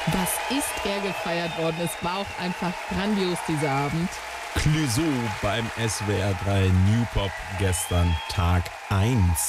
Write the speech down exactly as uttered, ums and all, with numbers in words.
Was ist er gefeiert worden? Es war auch einfach grandios dieser Abend. Clouseau beim S W R drei New Pop gestern Tag eins.